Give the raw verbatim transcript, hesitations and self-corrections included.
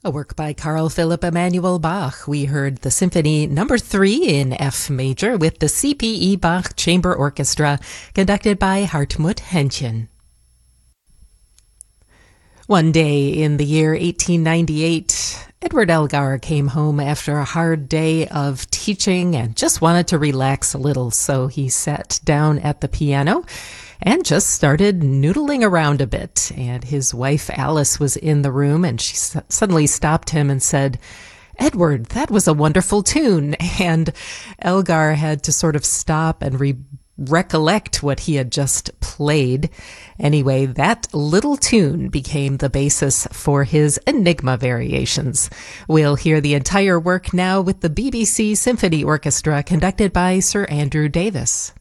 A work by Carl Philipp Emanuel Bach. We heard the Symphony Number Three in F major with the C P E Bach Chamber Orchestra, conducted by Hartmut Henchen. One day in the year eighteen ninety-eight, Edward Elgar came home after a hard day of teaching and just wanted to relax a little, so he sat down at the piano and just started noodling around a bit. And his wife Alice was in the room, and she s- suddenly stopped him and said, "Edward, that was a wonderful tune." And Elgar had to sort of stop and re- recollect what he had just played. Anyway, that little tune became the basis for his Enigma variations. We'll hear the entire work now with the B B C Symphony Orchestra, conducted by Sir Andrew Davis.